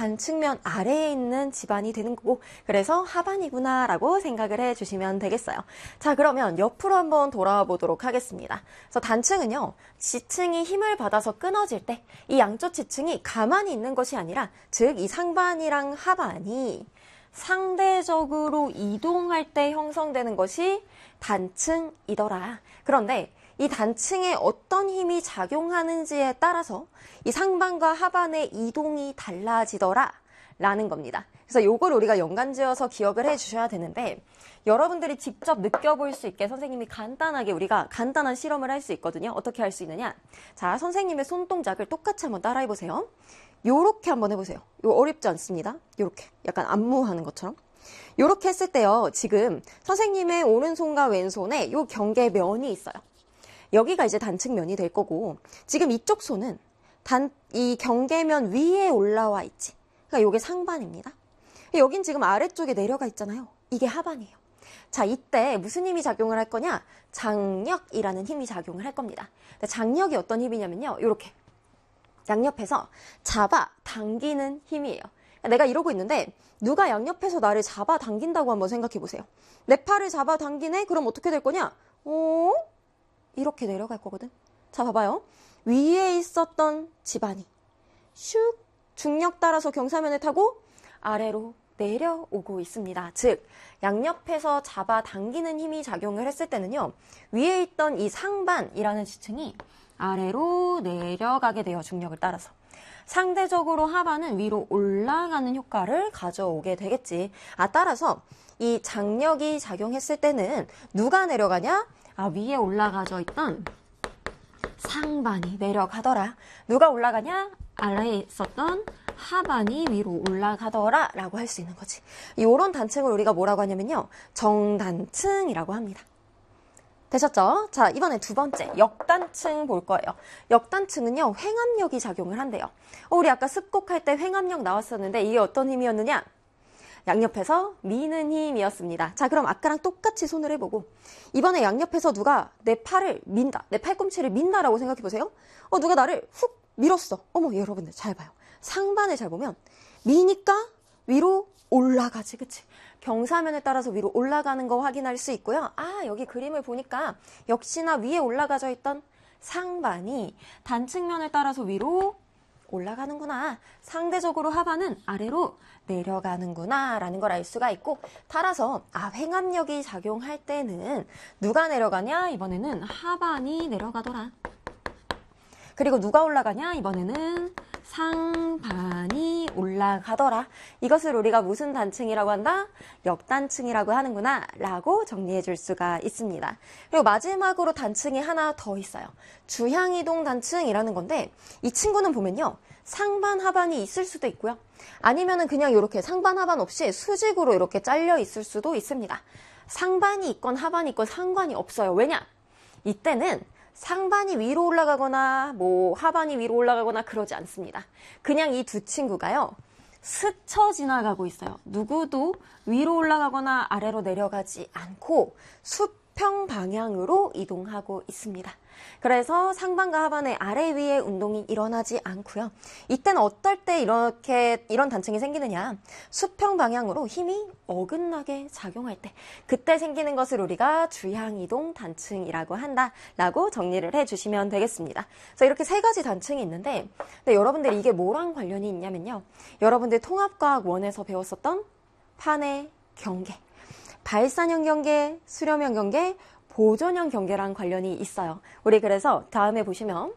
단측면 아래에 있는 지반이 되는 거고, 그래서 하반이구나 라고 생각을 해주시면 되겠어요. 자, 그러면 옆으로 한번 돌아와 보도록 하겠습니다. 그래서 단층은요, 지층이 힘을 받아서 끊어질 때 이 양쪽 지층이 가만히 있는 것이 아니라, 즉 이 상반이랑 하반이 상대적으로 이동할 때 형성되는 것이 단층이더라. 그런데 이 단층에 어떤 힘이 작용하는지에 따라서 이 상반과 하반의 이동이 달라지더라 라는 겁니다. 그래서 요걸 우리가 연관지어서 기억을 해주셔야 되는데, 여러분들이 직접 느껴볼 수 있게 선생님이 간단하게 우리가 간단한 실험을 할 수 있거든요. 어떻게 할 수 있느냐? 자, 선생님의 손동작을 똑같이 한번 따라해보세요. 요렇게 한번 해보세요. 요 어렵지 않습니다. 요렇게 약간 안무하는 것처럼. 요렇게 했을 때요, 지금 선생님의 오른손과 왼손에 요 경계면이 있어요. 여기가 이제 단측면이 될 거고, 지금 이쪽 손은 이 경계면 위에 올라와 있지. 그러니까 요게 상반입니다. 여긴 지금 아래쪽에 내려가 있잖아요. 이게 하반이에요. 자, 이때 무슨 힘이 작용을 할 거냐? 장력이라는 힘이 작용을 할 겁니다. 장력이 어떤 힘이냐면요, 요렇게 양옆에서 잡아 당기는 힘이에요. 내가 이러고 있는데 누가 양옆에서 나를 잡아 당긴다고 한번 생각해 보세요. 내 팔을 잡아 당기네? 그럼 어떻게 될 거냐? 이렇게 내려갈 거거든. 자, 봐봐요. 위에 있었던 지반이 슉 중력 따라서 경사면을 타고 아래로 내려오고 있습니다. 즉, 양옆에서 잡아 당기는 힘이 작용을 했을 때는요, 위에 있던 이 상반이라는 지층이 아래로 내려가게 돼요. 중력을 따라서. 상대적으로 하반은 위로 올라가는 효과를 가져오게 되겠지. 따라서 이 장력이 작용했을 때는 누가 내려가냐? 위에 올라가져 있던 상반이 내려가더라. 누가 올라가냐? 아래에 있었던 하반이 위로 올라가더라 라고 할 수 있는 거지. 이런 단층을 우리가 뭐라고 하냐면요, 정단층이라고 합니다. 되셨죠? 자, 이번에 두 번째 역단층 볼 거예요. 역단층은요, 횡압력이 작용을 한대요. 우리 아까 습곡할 때 횡압력 나왔었는데 이게 어떤 힘이었느냐? 양옆에서 미는 힘이었습니다. 자, 그럼 아까랑 똑같이 손을 해보고, 이번에 양옆에서 누가 내 팔을 민다, 내 팔꿈치를 민다라고 생각해 보세요. 누가 나를 훅 밀었어. 어머, 여러분들 잘 봐요. 상반을 잘 보면 미니까 위로 올라가지, 그치? 경사면에 따라서 위로 올라가는 거 확인할 수 있고요. 여기 그림을 보니까 역시나 위에 올라가져 있던 상반이 단측면을 따라서 위로 올라가는구나. 상대적으로 하반은 아래로 내려가는구나 라는 걸 알 수가 있고, 따라서 횡압력이 작용할 때는 누가 내려가냐? 이번에는 하반이 내려가더라. 그리고 누가 올라가냐? 이번에는 상반이 올라가더라. 이것을 우리가 무슨 단층이라고 한다? 역단층이라고 하는구나 라고 정리해 줄 수가 있습니다. 그리고 마지막으로 단층이 하나 더 있어요. 주향이동 단층이라는 건데, 이 친구는 보면요, 상반 하반이 있을 수도 있고요, 아니면은 그냥 이렇게 상반 하반 없이 수직으로 이렇게 잘려 있을 수도 있습니다. 상반이 있건 하반이 있건 상관이 없어요. 왜냐? 이때는 상반이 위로 올라가거나 하반이 위로 올라가거나 그러지 않습니다. 그냥 이 두 친구가요, 스쳐 지나가고 있어요. 누구도 위로 올라가거나 아래로 내려가지 않고 수평 방향으로 이동하고 있습니다. 그래서 상반과 하반의 아래 위에 운동이 일어나지 않고요. 이때는 어떨 때 이런 단층이 생기느냐? 수평 방향으로 힘이 어긋나게 작용할 때, 그때 생기는 것을 우리가 주향이동 단층이라고 한다라고 정리를 해주시면 되겠습니다. 그래서 이렇게 세 가지 단층이 있는데, 근데 여러분들이 이게 뭐랑 관련이 있냐면요, 여러분들 통합과학 1에서 배웠었던 판의 경계, 발산형 경계, 수렴형 경계, 보존형 경계랑 관련이 있어요. 우리 그래서 다음에 보시면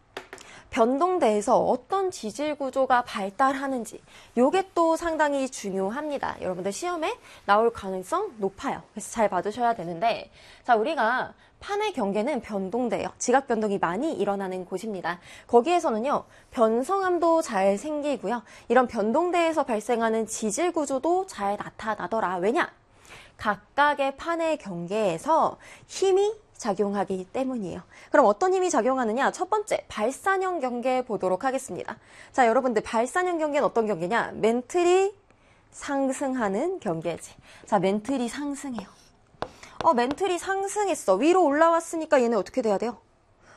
변동대에서 어떤 지질 구조가 발달하는지, 요게 또 상당히 중요합니다. 여러분들 시험에 나올 가능성 높아요. 그래서 잘 봐두셔야 되는데, 자, 우리가 판의 경계는 변동대예요. 지각 변동이 많이 일어나는 곳입니다. 거기에서는요, 변성함도 잘 생기고요, 이런 변동대에서 발생하는 지질 구조도 잘 나타나더라. 왜냐? 각각의 판의 경계에서 힘이 작용하기 때문이에요. 그럼 어떤 힘이 작용하느냐? 첫 번째, 발산형 경계 보도록 하겠습니다. 자, 여러분들 발산형 경계는 어떤 경계냐? 멘틀이 상승하는 경계지. 자, 멘틀이 상승해요. 멘틀이 상승했어. 위로 올라왔으니까 얘는 어떻게 돼야 돼요?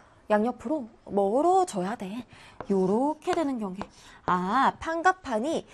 양옆으로 멀어져야 돼. 요렇게 되는 경계. 판과 판이